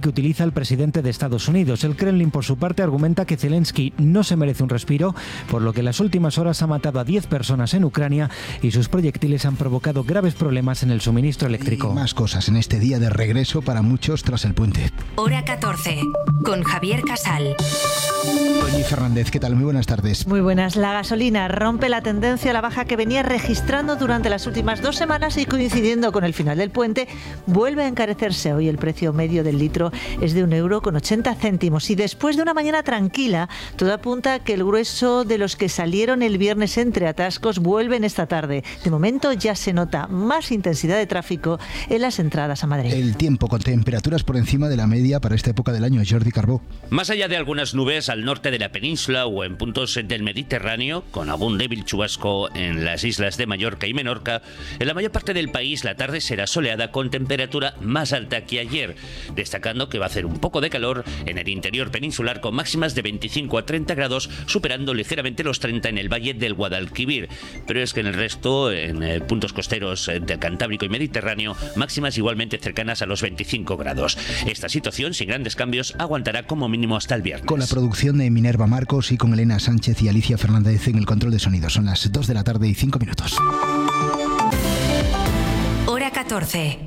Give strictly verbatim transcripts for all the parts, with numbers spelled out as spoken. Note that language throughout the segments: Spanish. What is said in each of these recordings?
que utiliza el presidente de Estados Unidos. El Kremlin, por su parte, argumenta que Zelensky no se merece un respiro, por lo que en las últimas horas ha matado a diez personas en Ucrania y sus proyectiles han provocado graves problemas en el suministro eléctrico. Y más cosas en este día de regreso para muchos tras el puente. Hora catorce, con Javier Casal. Doña Fernández, ¿qué tal? Muy buenas tardes. Muy buenas. La gasolina rompe la tendencia a la baja que venía registrando durante las últimas dos semanas y, coincidiendo con el final del puente, vuelve a encarecerse. Hoy el precio medio del litro es de un euro con ochenta céntimos y después de una mañana tranquila, todo apunta a que el grueso de los que salieron el viernes entre atascos vuelven esta tarde. De momento ya se nota más intensidad de tráfico en las entradas a Madrid. El tiempo con temperaturas por encima de la media para esta época del año. Jordi Carbó. Más allá de algunas nubes al norte de la península o en puntos del Mediterráneo, con algún débil chubasco en las islas de Mallorca y Menorca, en la mayor parte del país la tarde será soleada con temperatura más alta que ayer, destacando que va a hacer un poco de calor en el interior peninsular con máximas de veinticinco a treinta grados, superando ligeramente los treinta en el valle del Guadalquivir. Pero es que en el resto, en eh, puntos costeros eh, del Cantábrico y Mediterráneo, máximas igualmente cercanas a los veinticinco grados. Esta situación, sin grandes cambios, aguantará como mínimo hasta el viernes. Con la producción de Minerva Marcos y con Elena Sánchez y Alicia Fernández en el control de sonido. Son las dos de la tarde y cinco minutos. Hora catorce.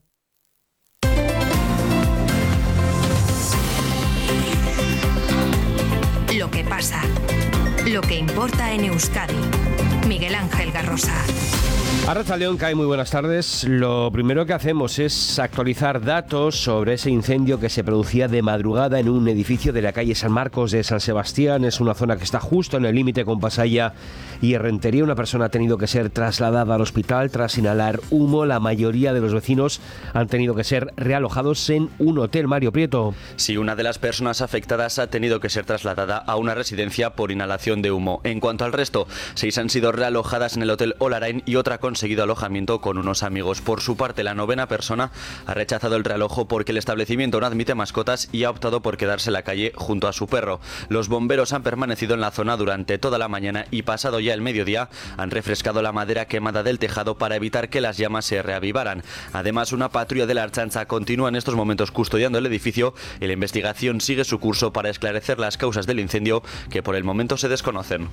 Lo que pasa. Lo que importa en Euskadi. Miguel Ángel Garrosa. Arratsaldeon, Kai, muy buenas tardes. Lo primero que hacemos es actualizar datos sobre ese incendio que se producía de madrugada en un edificio de la calle San Marcos de San Sebastián. Es una zona que está justo en el límite con Pasaya y Errentería. Una persona ha tenido que ser trasladada al hospital tras inhalar humo. La mayoría de los vecinos han tenido que ser realojados en un hotel. Mario Prieto. Sí, una de las personas afectadas ha tenido que ser trasladada a una residencia por inhalación de humo. En cuanto al resto, seis han sido realojadas en el hotel Olarain y otra con conseguido alojamiento con unos amigos. Por su parte, la novena persona ha rechazado el realojo porque el establecimiento no admite mascotas y ha optado por quedarse en la calle junto a su perro. Los bomberos han permanecido en la zona durante toda la mañana y pasado ya el mediodía han refrescado la madera quemada del tejado para evitar que las llamas se reavivaran. Además, una patrulla de la Ertzaintza continúa en estos momentos custodiando el edificio y la investigación sigue su curso para esclarecer las causas del incendio que por el momento se desconocen.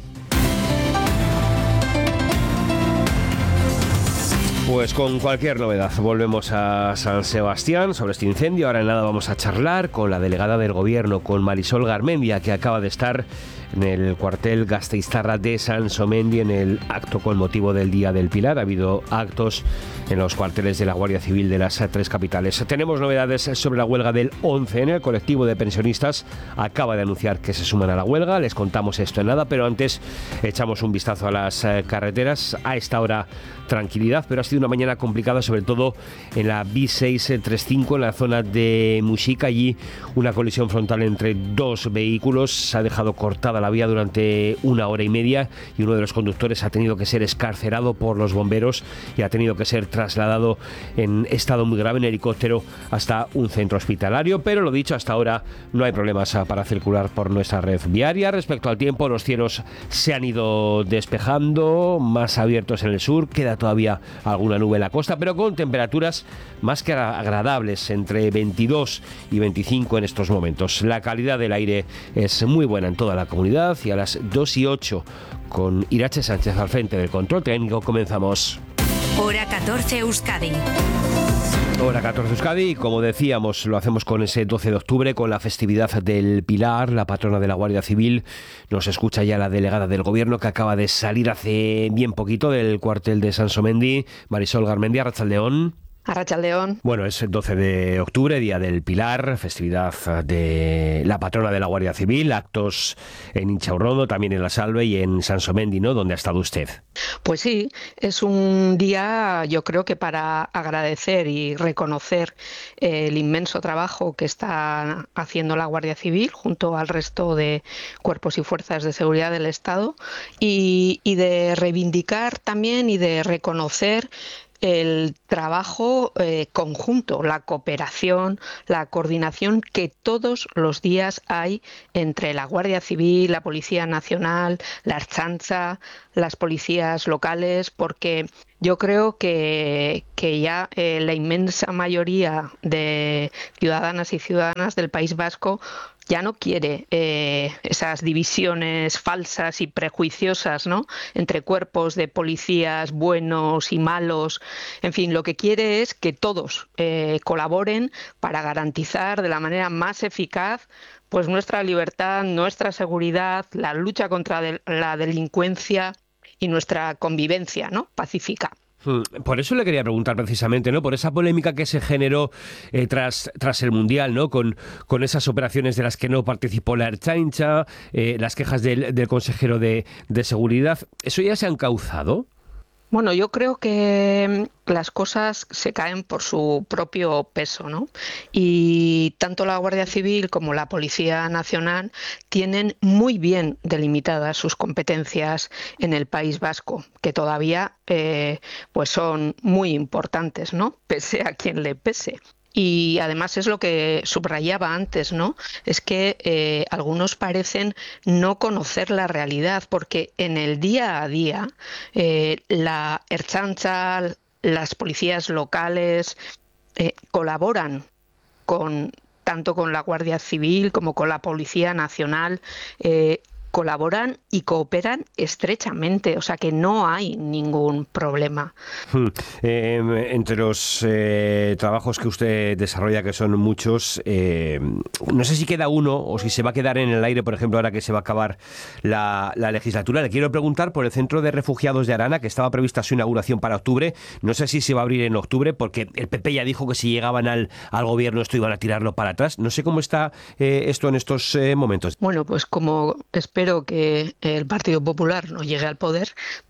Pues con cualquier novedad volvemos a San Sebastián sobre este incendio. Ahora en nada vamos a charlar con la delegada del Gobierno, con Marisol Garmendia, que acaba de estar en el cuartel Gasteiztarra de Sansomendi en el acto con motivo del Día del Pilar. Ha habido actos en los cuarteles de la Guardia Civil de las tres capitales. Tenemos novedades sobre la huelga del once ene. El colectivo de pensionistas acaba de anunciar que se suman a la huelga. Les contamos esto en nada, pero antes echamos un vistazo a las carreteras. A esta hora tranquilidad, pero ha sido una mañana complicada, sobre todo en la B seiscientos treinta y cinco, en la zona de Muxica. Allí una colisión frontal entre dos vehículos se ha dejado cortada la vía durante una hora y media y uno de los conductores ha tenido que ser excarcerado por los bomberos y ha tenido que ser trasladado en estado muy grave en helicóptero hasta un centro hospitalario. Pero lo dicho, hasta ahora no hay problemas para circular por nuestra red viaria. Respecto al tiempo, los cielos se han ido despejando, más abiertos en el sur, queda todavía alguna nube en la costa, pero con temperaturas más que agradables, entre veintidós y veinticinco en estos momentos. La calidad del aire es muy buena en toda la comunidad y a las dos y ocho, con Irache Sánchez al frente del control técnico, comenzamos. Hora catorce Euskadi. Hora catorce Euskadi, y como decíamos, lo hacemos con ese doce de octubre, con la festividad del Pilar, la patrona de la Guardia Civil. Nos escucha ya la delegada del Gobierno, que acaba de salir hace bien poquito del cuartel de Sansomendi, Marisol Garmendia. Arratsaldeon. Arratsaldeon. Bueno, es el doce de octubre, Día del Pilar, festividad de la patrona de la Guardia Civil, actos en Inchaurrondo, también en La Salve y en Sansomendi, ¿no?, donde ha estado usted. Pues sí, es un día, yo creo que para agradecer y reconocer el inmenso trabajo que está haciendo la Guardia Civil junto al resto de cuerpos y fuerzas de seguridad del Estado y, y de reivindicar también y de reconocer el trabajo eh, conjunto, la cooperación, la coordinación que todos los días hay entre la Guardia Civil, la Policía Nacional, la Ertzaintza, las policías locales, porque yo creo que, que ya eh, la inmensa mayoría de ciudadanas y ciudadanas del País Vasco ya no quiere eh, esas divisiones falsas y prejuiciosas, ¿no?, entre cuerpos de policías buenos y malos. En fin, lo que quiere es que todos eh, colaboren para garantizar de la manera más eficaz pues nuestra libertad, nuestra seguridad, la lucha contra de, la delincuencia y nuestra convivencia, ¿no?, pacífica. Por eso le quería preguntar precisamente, ¿no?, por esa polémica que se generó eh, tras, tras el Mundial, ¿no?, con, con esas operaciones de las que no participó la Ertzaintza, eh, las quejas del, del consejero de, de Seguridad. ¿Eso ya se ha encauzado? Bueno, yo creo que las cosas se caen por su propio peso, ¿no? Y tanto la Guardia Civil como la Policía Nacional tienen muy bien delimitadas sus competencias en el País Vasco, que todavía eh, pues son muy importantes, ¿no?, pese a quien le pese. Y además es lo que subrayaba antes, ¿no? Es que eh, algunos parecen no conocer la realidad, porque en el día a día eh, la Ertzaintza, las policías locales eh, colaboran con tanto con la Guardia Civil como con la Policía Nacional. Eh, colaboran y cooperan estrechamente, o sea que no hay ningún problema. Hmm. Eh, entre los eh, trabajos que usted desarrolla, que son muchos, eh, no sé si queda uno o si se va a quedar en el aire, por ejemplo, ahora que se va a acabar la, la legislatura. Le quiero preguntar por el Centro de Refugiados de Arana, que estaba prevista su inauguración para octubre. No sé si se va a abrir en octubre, porque el P P ya dijo que si llegaban al, al gobierno esto iban a tirarlo para atrás. No sé cómo está eh, esto en estos eh, momentos. Bueno, pues como espero que el Partido Popular no llegue al poder,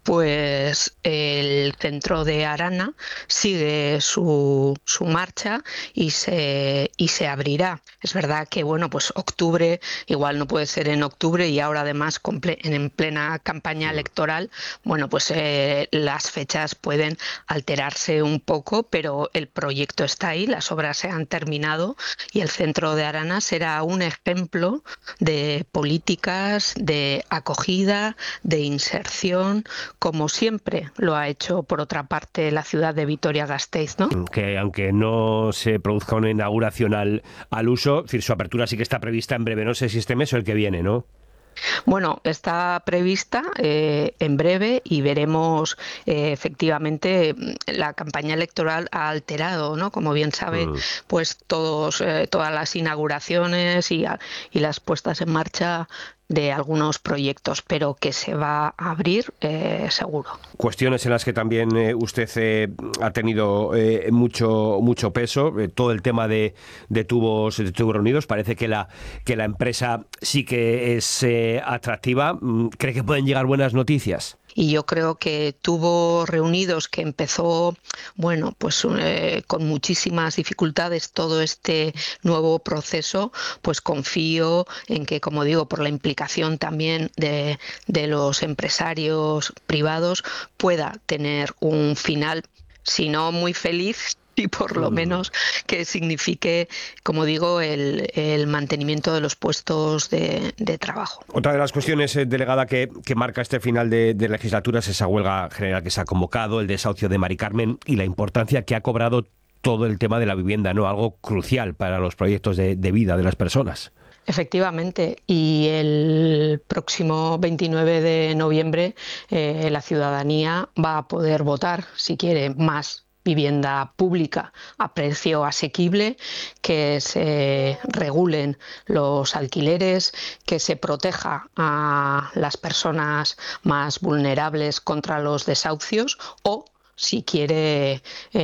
pues el centro de Arana sigue su, su marcha y se, y se abrirá. Es verdad que, bueno, pues octubre igual no puede ser en octubre y ahora además en plena campaña electoral, bueno, pues eh, las fechas pueden alterarse un poco, pero el proyecto está ahí, las obras se han terminado y el centro de Arana será un ejemplo de políticas de acogida, de inserción, como siempre lo ha hecho, por otra parte, la ciudad de Vitoria-Gasteiz, ¿no? Que aunque no se produzca una inauguración al, al uso, es decir, su apertura sí que está prevista en breve, no sé si este mes o el que viene, ¿no? Bueno, está prevista eh, en breve y veremos eh, efectivamente la campaña electoral ha alterado, ¿no? Como bien sabe, mm. pues todos eh, todas las inauguraciones y, y las puestas en marcha de algunos proyectos, pero que se va a abrir eh, seguro. Cuestiones en las que también eh, usted eh, ha tenido eh, mucho mucho peso, eh, todo el tema de, de tubos de tubos reunidos. Parece que la que la empresa sí que es eh, atractiva. ¿Cree que pueden llegar buenas noticias? Y yo creo que Tubos Reunidos, que empezó, bueno, pues eh, con muchísimas dificultades todo este nuevo proceso, pues confío en que, como digo, por la implicación también de, de los empresarios privados, pueda tener un final, si no muy feliz, y por lo menos que signifique, como digo, el, el mantenimiento de los puestos de, de trabajo. Otra de las cuestiones, eh, delegada, que, que marca este final de, de legislatura es esa huelga general que se ha convocado, el desahucio de Mari Carmen y la importancia que ha cobrado todo el tema de la vivienda, ¿no? Algo crucial para los proyectos de, de vida de las personas. Efectivamente, y el próximo veintinueve de noviembre eh, la ciudadanía va a poder votar, si quiere, más vivienda pública a precio asequible, que se regulen los alquileres, que se proteja a las personas más vulnerables contra los desahucios, o si quiere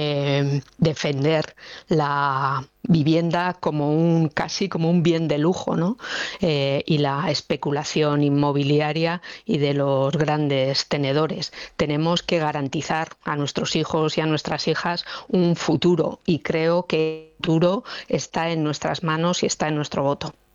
eh, defender la vivienda como un casi como un bien de lujo, ¿no? Eh, y la especulación inmobiliaria y de los grandes tenedores. Tenemos que garantizar a nuestros hijos y a nuestras hijas un futuro, y creo que el futuro está en nuestras manos y está en nuestro voto.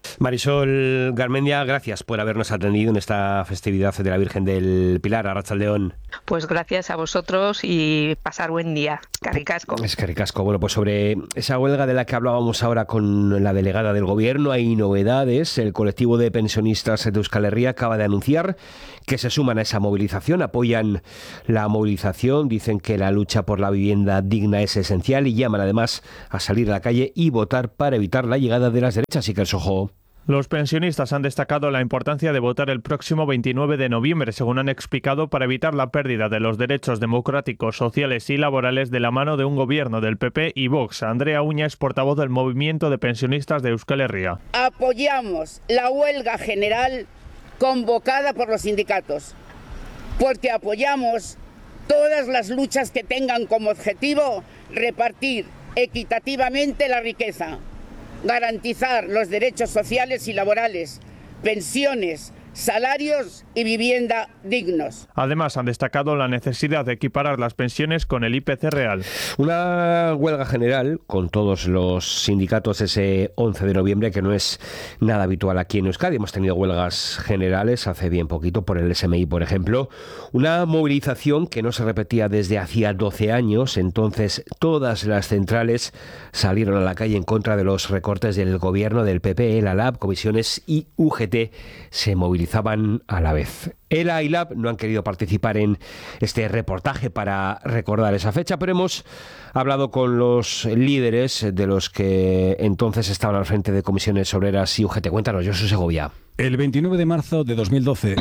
Marisol Garmendia, gracias por habernos atendido en esta festividad de la Virgen del Pilar. Arratsaldeon. Pues gracias a vosotros y pasar buen día. Carricasco. Es Carricasco. Bueno, pues sobre esa huelga de la que hablábamos ahora con la delegada del Gobierno hay novedades. El colectivo de pensionistas de Euskal Herria acaba de anunciar que se suman a esa movilización, apoyan la movilización, dicen que la lucha por la vivienda digna es esencial y llaman además a salir a la calle y votar para evitar la llegada de las derechas. Y que el Sojo. Los pensionistas han destacado la importancia de votar el próximo veintinueve de noviembre, según han explicado, para evitar la pérdida de los derechos democráticos, sociales y laborales de la mano de un gobierno del P P y Vox. Andrea Uña es portavoz del Movimiento de Pensionistas de Euskal Herria. Apoyamos la huelga general convocada por los sindicatos, porque apoyamos todas las luchas que tengan como objetivo repartir equitativamente la riqueza, garantizar los derechos sociales y laborales, pensiones, salarios y vivienda dignos. Además, han destacado la necesidad de equiparar las pensiones con el I P C real. Una huelga general con todos los sindicatos ese once de noviembre, que no es nada habitual aquí en Euskadi. Hemos tenido huelgas generales hace bien poquito por el S M I, por ejemplo. Una movilización que no se repetía desde hacía doce años. Entonces, todas las centrales salieron a la calle en contra de los recortes del gobierno del P P, la L A B, comisiones y U G T se movilizaban a la vez. ELA y L A B no han querido participar en este reportaje para recordar esa fecha, pero hemos hablado con los líderes de los que entonces estaban al frente de comisiones obreras y U G T. Cuéntanos, Josu Segovia. El veintinueve de marzo de dos mil doce...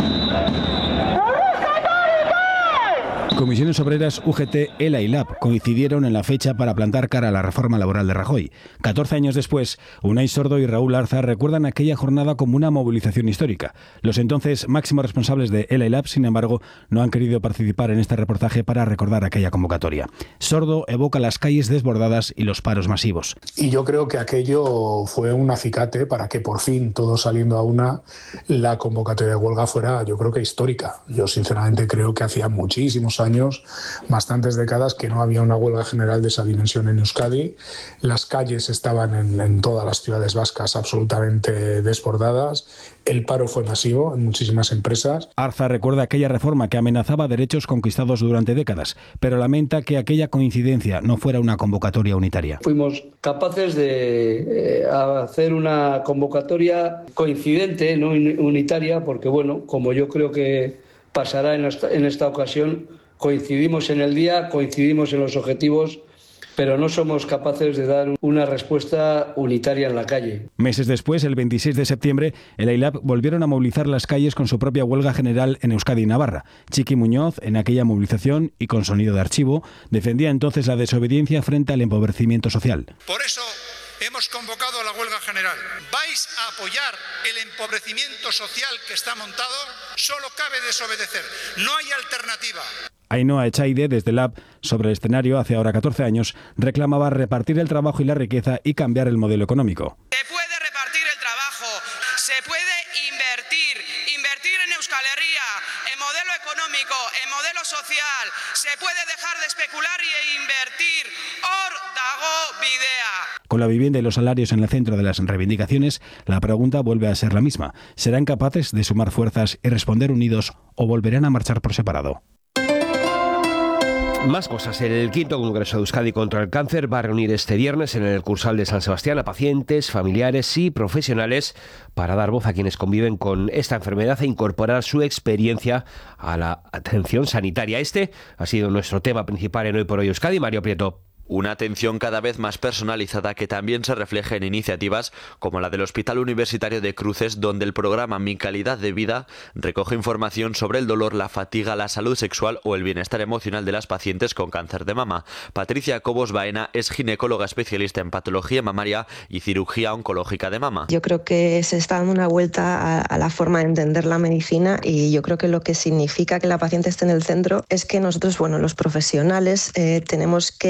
Comisiones Obreras, U G T, ELA y L A B coincidieron en la fecha para plantar cara a la reforma laboral de Rajoy. catorce años después, Unai Sordo y Raúl Arza recuerdan aquella jornada como una movilización histórica. Los entonces máximos responsables de ELA y L A B, sin embargo, no han querido participar en este reportaje para recordar aquella convocatoria. Sordo evoca las calles desbordadas y los paros masivos. Y yo creo que aquello fue un acicate para que por fin, todos saliendo a una, la convocatoria de huelga fuera, yo creo que histórica. Yo sinceramente creo que hacía muchísimos años años, bastantes décadas, que no había una huelga general de esa dimensión en Euskadi. Las calles estaban en, en todas las ciudades vascas absolutamente desbordadas. El paro fue masivo en muchísimas empresas. Arza recuerda aquella reforma que amenazaba derechos conquistados durante décadas, pero lamenta que aquella coincidencia no fuera una convocatoria unitaria. Fuimos capaces de eh, hacer una convocatoria coincidente, no unitaria, porque bueno, como yo creo que pasará en esta, en esta ocasión, coincidimos en el día, coincidimos en los objetivos, pero no somos capaces de dar una respuesta unitaria en la calle. Meses después, el veintiséis de septiembre, el E I L A B volvieron a movilizar las calles con su propia huelga general en Euskadi y Navarra. Chiqui Muñoz, en aquella movilización y con sonido de archivo, defendía entonces la desobediencia frente al empobrecimiento social. Por eso hemos convocado la huelga general. ¿Vais a apoyar el empobrecimiento social que está montado? Solo cabe desobedecer. No hay alternativa. Ainhoa Echaide, desde L A B, sobre el escenario hace ahora catorce años, reclamaba repartir el trabajo y la riqueza y cambiar el modelo económico. Se puede repartir el trabajo, se puede invertir, invertir en Euskal Herria, en modelo económico, en modelo social, se puede dejar de especular y invertir. Hor dago bidea. Con la vivienda y los salarios en el centro de las reivindicaciones, la pregunta vuelve a ser la misma. ¿Serán capaces de sumar fuerzas y responder unidos o volverán a marchar por separado? Más cosas. El quinto Congreso de Euskadi contra el Cáncer va a reunir este viernes en el Cursal de San Sebastián a pacientes, familiares y profesionales para dar voz a quienes conviven con esta enfermedad e incorporar su experiencia a la atención sanitaria. Este ha sido nuestro tema principal en Hoy por Hoy Euskadi. Mario Prieto. Una atención cada vez más personalizada que también se refleja en iniciativas como la del Hospital Universitario de Cruces, donde el programa Mi Calidad de Vida recoge información sobre el dolor, la fatiga, la salud sexual o el bienestar emocional de las pacientes con cáncer de mama. Patricia Cobos Baena es ginecóloga especialista en patología mamaria y cirugía oncológica de mama. Yo creo que se está dando una vuelta a, a la forma de entender la medicina y yo creo que lo que significa que la paciente esté en el centro es que nosotros, bueno, los profesionales, eh, tenemos que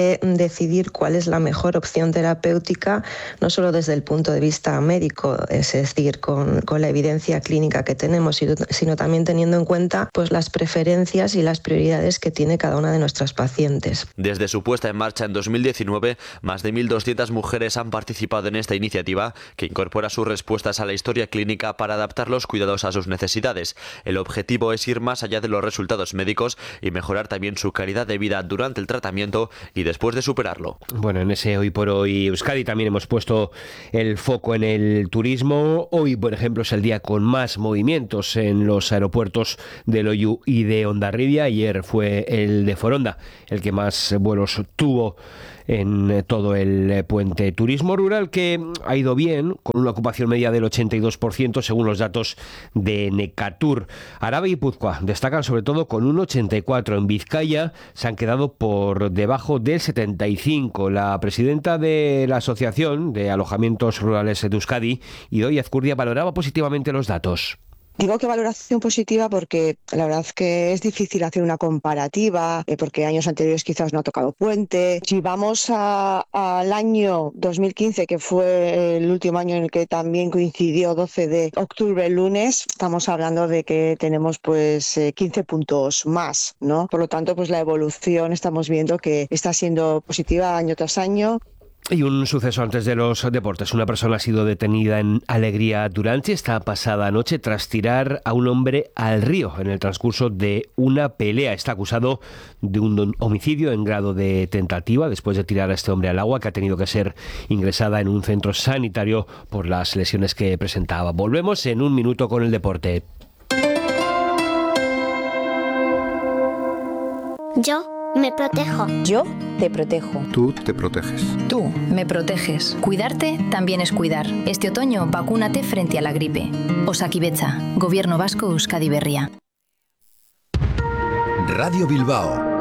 decidir cuál es la mejor opción terapéutica, no solo desde el punto de vista médico, es decir, con, con la evidencia clínica que tenemos, sino, sino también teniendo en cuenta pues, las preferencias y las prioridades que tiene cada una de nuestras pacientes. Desde su puesta en marcha en dos mil diecinueve, más de mil doscientas mujeres han participado en esta iniciativa que incorpora sus respuestas a la historia clínica para adaptar los cuidados a sus necesidades. El objetivo es ir más allá de los resultados médicos y mejorar también su calidad de vida durante el tratamiento y después de superarlo. Bueno, en ese Hoy por Hoy Euskadi también hemos puesto el foco en el turismo. Hoy, por ejemplo, es el día con más movimientos en los aeropuertos de Loiu y de Hondarribia. Ayer fue el de Foronda el que más vuelos tuvo en todo el puente. Turismo rural que ha ido bien, con una ocupación media del ochenta y dos por ciento según los datos de Necatur. Araba y Guipúzcoa destacan sobre todo con un ochenta y cuatro. En Vizcaya se han quedado por debajo del setenta y cinco. La presidenta de la Asociación de Alojamientos Rurales de Euskadi, Idoia Azcurdia, valoraba positivamente los datos. Digo que valoración positiva porque la verdad es que es difícil hacer una comparativa, eh, porque años anteriores quizás no ha tocado puente. Si vamos a, al año dos mil quince, que fue el último año en el que también coincidió doce de octubre, el lunes, estamos hablando de que tenemos pues eh, quince puntos más, ¿no? Por lo tanto, pues la evolución estamos viendo que está siendo positiva año tras año. Y un suceso antes de los deportes. Una persona ha sido detenida en Alegría Durante esta pasada noche tras tirar a un hombre al río en el transcurso de una pelea. Está acusado de un homicidio en grado de tentativa después de tirar a este hombre al agua, que ha tenido que ser ingresada en un centro sanitario por las lesiones que presentaba. Volvemos en un minuto con el deporte. Yo me protejo. Yo te protejo. Tú te proteges. Tú me proteges. Cuidarte también es cuidar. Este otoño vacúnate frente a la gripe. Osakidetza, Gobierno Vasco, Euskadi Berria. Radio Bilbao.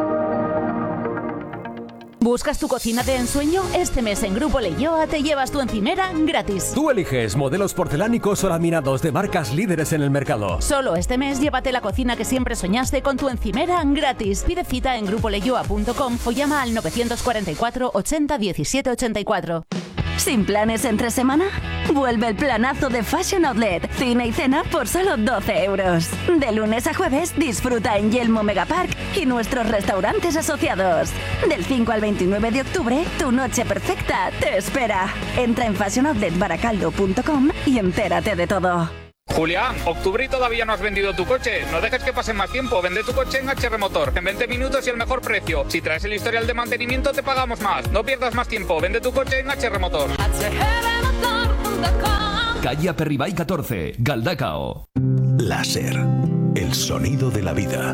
¿Buscas tu cocina de ensueño? Este mes en Grupo Leioa te llevas tu encimera gratis. Tú eliges modelos porcelánicos o laminados de marcas líderes en el mercado. Solo este mes llévate la cocina que siempre soñaste con tu encimera gratis. Pide cita en grupo leioa punto com o llama al novecientos cuarenta y cuatro ochenta diecisiete ochenta y cuatro. ¿Sin planes entre semana? Vuelve el planazo de Fashion Outlet. Cine y cena por solo doce euros. De lunes a jueves disfruta en Yelmo Megapark y nuestros restaurantes asociados. Del cinco al veintinueve de octubre, tu noche perfecta te espera. Entra en fashion outlet baracaldo punto com y entérate de todo. Julián, octubre y todavía no has vendido tu coche. No dejes que pase más tiempo. Vende tu coche en H R Motor. En veinte minutos y el mejor precio. Si traes el historial de mantenimiento te pagamos más. No pierdas más tiempo. Vende tu coche en H R Motor. Calle Aperribay catorce, Galdacao. Láser. El sonido de la vida.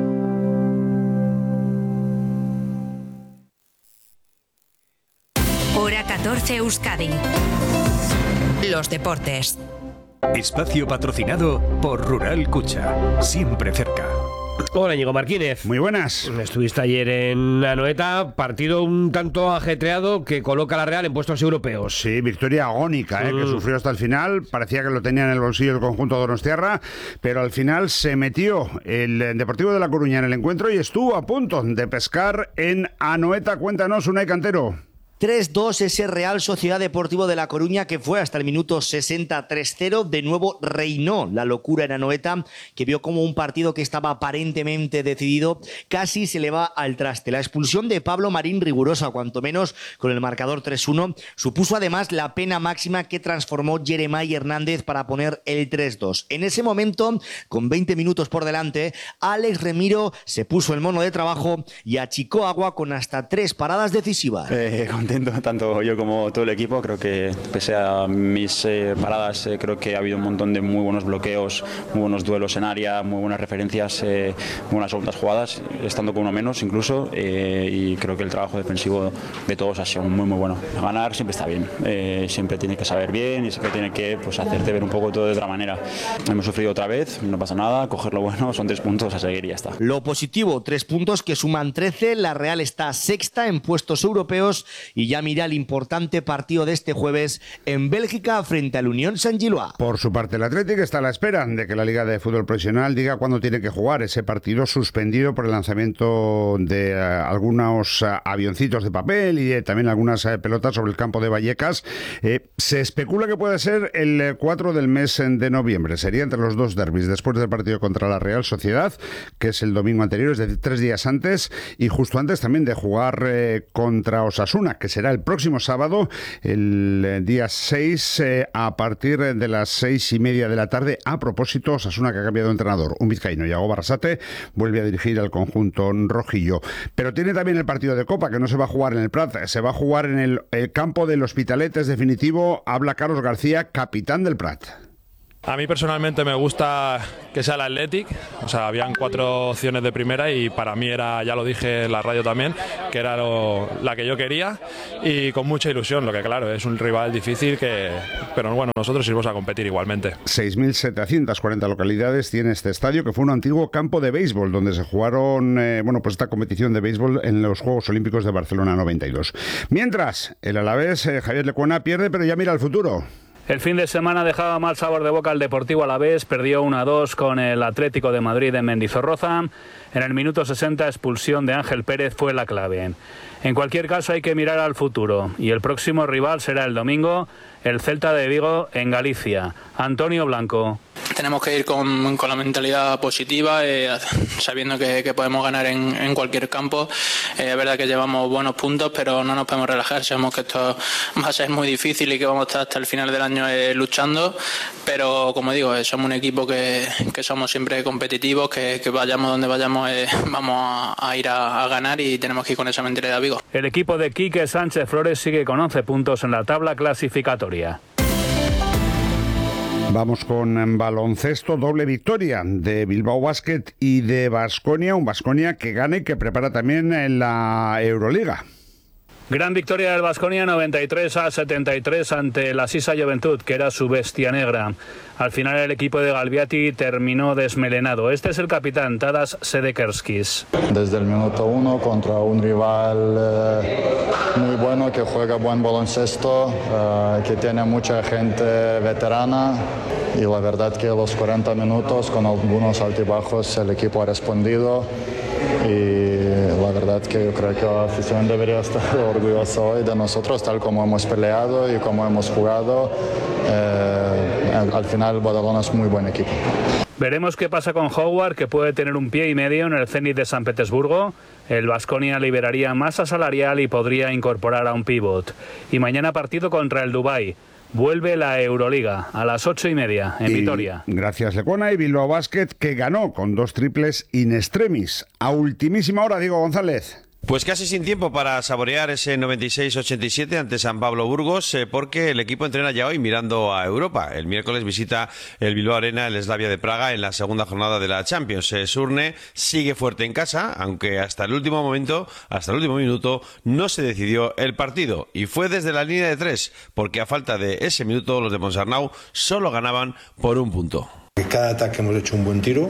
Hora catorce Euskadi. Los deportes. Espacio patrocinado por Rural Cucha. Siempre cerca. Hola, Íñigo Martínez. Muy buenas. Estuviste ayer en Anoeta, partido un tanto ajetreado que coloca a la Real en puestos europeos. Sí, victoria agónica, ¿eh? mm. que sufrió hasta el final. Parecía que lo tenía en el bolsillo el conjunto donostiarra, pero al final se metió el Deportivo de La Coruña en el encuentro y estuvo a punto de pescar en Anoeta. Cuéntanos, Unai Cantero. tres dos ese Real Sociedad Deportivo de La Coruña que fue hasta el minuto sesenta tres cero. De nuevo reinó la locura en Anoeta, que vio como un partido que estaba aparentemente decidido casi se le va al traste. La expulsión de Pablo Marín, rigurosa cuanto menos con el marcador tres uno, supuso además la pena máxima que transformó Jeremai Hernández para poner el tres dos. En ese momento, con veinte minutos por delante, Alex Remiro se puso el mono de trabajo y achicó agua con hasta tres paradas decisivas. Eh, tanto yo como todo el equipo. Creo que pese a mis eh, paradas, eh, creo que ha habido un montón de muy buenos bloqueos, muy buenos duelos en área, muy buenas referencias, eh, muy buenas segundas jugadas, estando con uno menos incluso, eh, y creo que el trabajo defensivo de todos ha sido muy muy bueno. Ganar siempre está bien, eh, siempre tiene que saber bien y siempre tiene que pues, hacerte ver un poco todo de otra manera. Hemos sufrido otra vez, no pasa nada, coger lo bueno, son tres puntos a seguir y ya está. Lo positivo, tres puntos que suman trece, la Real está sexta en puestos europeos y y ya mira el importante partido de este jueves en Bélgica frente al Unión Saint-Gillois. Por su parte, el Atlético está a la espera de que la Liga de Fútbol Profesional diga cuándo tiene que jugar ese partido suspendido por el lanzamiento de uh, algunos uh, avioncitos de papel y eh, también algunas uh, pelotas sobre el campo de Vallecas. Eh, se especula que puede ser el cuatro del mes de noviembre. Sería entre los dos derbis, después del partido contra la Real Sociedad, que es el domingo anterior, es decir, tres días antes, y justo antes también de jugar eh, contra Osasuna, que será el próximo sábado, el eh, día seis, eh, a partir de las seis y media de la tarde. A propósito, Osasuna, que ha cambiado de entrenador, un vizcaíno, Iago Barrasate, vuelve a dirigir al conjunto rojillo. Pero tiene también el partido de Copa, que no se va a jugar en el Prat, se va a jugar en el, el campo del Hospitalet, es definitivo. Habla Carlos García, capitán del Prat. A mí personalmente me gusta que sea el Athletic, o sea, habían cuatro opciones de primera y para mí era, ya lo dije en la radio también, que era lo, la que yo quería y con mucha ilusión, lo que claro, es un rival difícil, que, pero bueno, nosotros iremos a competir igualmente. seis mil setecientas cuarenta localidades tiene este estadio, que fue un antiguo campo de béisbol, donde se jugaron, eh, bueno, pues esta competición de béisbol en los Juegos Olímpicos de Barcelona noventa y dos. Mientras, el Alavés, eh, Javier Lecuona, pierde, pero ya mira al futuro. El fin de semana dejaba mal sabor de boca al Deportivo Alavés, perdió uno a dos con el Atlético de Madrid en Mendizorroza. En el minuto sesenta, expulsión de Ángel Pérez fue la clave. En cualquier caso, hay que mirar al futuro y el próximo rival será el domingo, el Celta de Vigo en Galicia. Antonio Blanco. Tenemos que ir con, con la mentalidad positiva, eh, sabiendo que, que podemos ganar en, en cualquier campo. Eh, es verdad que llevamos buenos puntos, pero no nos podemos relajar. Sabemos que esto va a ser muy difícil y que vamos a estar hasta el final del año eh, luchando. Pero, como digo, eh, somos un equipo que, que somos siempre competitivos, que, que vayamos donde vayamos, eh, vamos a, a ir a, a ganar y tenemos que ir con esa mentalidad, Vigo. El equipo de Quique Sánchez Flores sigue con once puntos en la tabla clasificatoria. Vamos con baloncesto, doble victoria de Bilbao Basket y de Baskonia, un Baskonia que gana y que prepara también en la Euroliga. Gran victoria del Baskonia, noventa y tres a setenta y tres ante la Sisa Juventud, que era su bestia negra. Al final el equipo de Galbiati terminó desmelenado. Este es el capitán, Tadas Sedekerskis. Desde el minuto uno contra un rival eh, muy bueno, que juega buen baloncesto, eh, que tiene mucha gente veterana, y la verdad que los cuarenta minutos con algunos altibajos el equipo ha respondido. Y la verdad que yo creo que la afición debería estar orgullosa hoy de nosotros, tal como hemos peleado y como hemos jugado. Eh, al, al final Badalona es muy buen equipo. Veremos qué pasa con Howard, que puede tener un pie y medio en el Zenit de San Petersburgo. El Baskonia liberaría masa salarial y podría incorporar a un pívot. Y mañana partido contra el Dubái. Vuelve la Euroliga a las ocho y media en y Vitoria. Gracias, Lecuona. Y Bilbao Basket, que ganó con dos triples in extremis. A ultimísima hora, Diego González. Pues casi sin tiempo para saborear ese noventa y seis ochenta y siete ante San Pablo Burgos, eh, porque el equipo entrena ya hoy mirando a Europa. El miércoles visita el Bilbao Arena, el Slavia de Praga, en la segunda jornada de la Champions. Eh, Surne sigue fuerte en casa, aunque hasta el último momento, hasta el último minuto, no se decidió el partido. Y fue desde la línea de tres, porque a falta de ese minuto los de Ponsarnau solo ganaban por un punto. Cada ataque hemos hecho un buen tiro.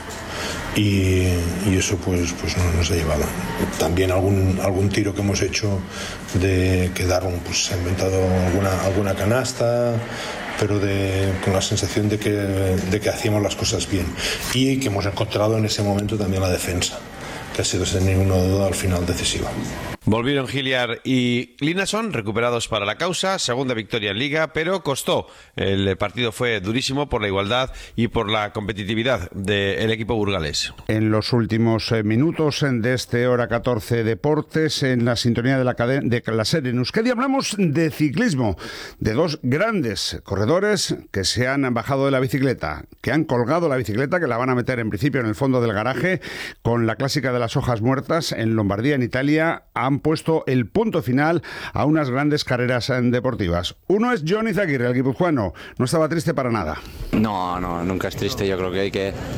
Y, y eso pues, pues no nos ha llevado. También algún, algún tiro que hemos hecho de quedar, pues se ha inventado alguna, alguna canasta, pero de, con la sensación de que, de que hacíamos las cosas bien. Y que hemos encontrado en ese momento también la defensa, que ha sido sin ninguna duda al final decisiva. Volvieron Hilliard y Linason, recuperados para la causa, segunda victoria en Liga, pero costó. El partido fue durísimo por la igualdad y por la competitividad del equipo burgalés. En los últimos minutos de este Hora catorce Deportes, en la sintonía de la, cadena, de la serie en Euskadi, hablamos de ciclismo, de dos grandes corredores que se han bajado de la bicicleta, que han colgado la bicicleta, que la van a meter en principio en el fondo del garaje, con la clásica de las hojas muertas en Lombardía, en Italia. Han puesto el punto final a unas grandes carreras deportivas. Uno es Jon Izagirre, el guipuzcoano. No estaba triste para nada. No, no, nunca es triste. Yo creo que hay que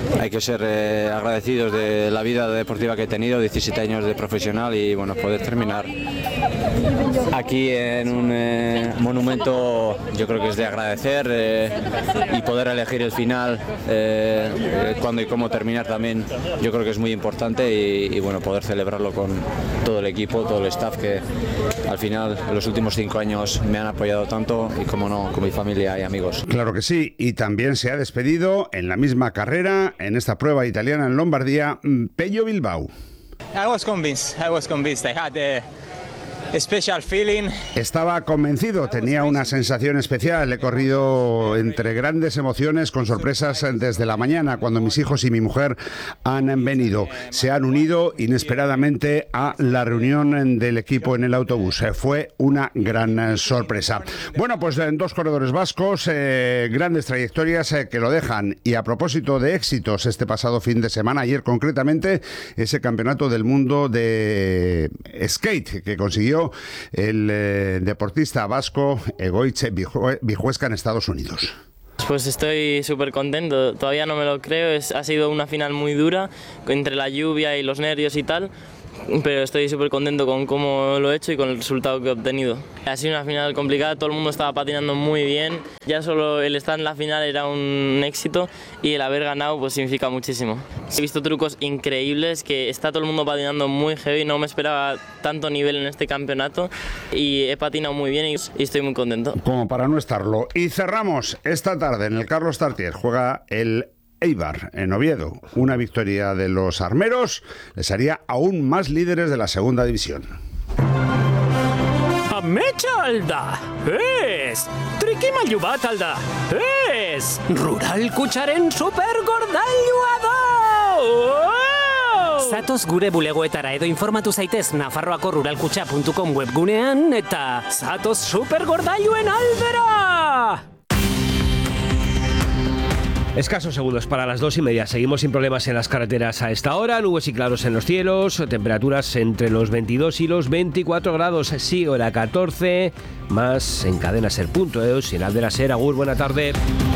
hay que ser eh, agradecidos de la vida deportiva que he tenido, diecisiete años de profesional y bueno, poder terminar aquí en un eh, monumento yo creo que es de agradecer eh, y poder elegir el final, eh, cuándo y cómo terminar también yo creo que es muy importante y, y bueno, poder celebrarlo con todo el equipo, todo el staff que al final en los últimos cinco años me han apoyado tanto y como no, con mi familia y amigos. Claro que sí, y también se ha despedido en la misma carrera, en esta prueba italiana en Lombardía, Pello Bilbao. I was convinced, I was convinced. I had a special feeling. Estaba convencido, tenía una sensación especial. He corrido entre grandes emociones con sorpresas desde la mañana cuando mis hijos y mi mujer han venido. Se han unido inesperadamente a la reunión del equipo en el autobús. Fue una gran sorpresa. Bueno, pues en dos corredores vascos, eh, grandes trayectorias eh, que lo dejan. Y a propósito de éxitos, este pasado fin de semana, ayer concretamente, ese campeonato del mundo de skate que consiguió el eh, deportista vasco Egoitz Vijuesca en Estados Unidos. Pues estoy súper contento, todavía no me lo creo, es, ha sido una final muy dura, entre la lluvia y los nervios y tal, pero estoy súper contento con cómo lo he hecho y con el resultado que he obtenido. Ha sido una final complicada, todo el mundo estaba patinando muy bien, ya solo el estar en la final era un éxito y el haber ganado pues significa muchísimo. He visto trucos increíbles, que está todo el mundo patinando muy heavy, no me esperaba tanto nivel en este campeonato y he patinado muy bien y, y estoy muy contento. Como para no estarlo. Y cerramos esta tarde en el Carlos Tartier, juega el Eibar en Oviedo. Una victoria de los armeros les haría aún más líderes de la segunda división. Ametsa alda, ez! Trikimailu bat alda, ez! Rural Kutsaren supergordailua da! Oh! Zatoz gure bulegoetara edo informatu zaitez nafarroako ruralkutxa puntu com webgunean eta zatoz supergordailuen aldera! Escasos segundos para las dos y media. Seguimos sin problemas en las carreteras a esta hora. Nubes y claros en los cielos. Temperaturas entre los veintidós y los veinticuatro grados. Sí, hora catorce. Más en Cadena Ser punto eus y en Aldera Ser. Agur, buena tarde.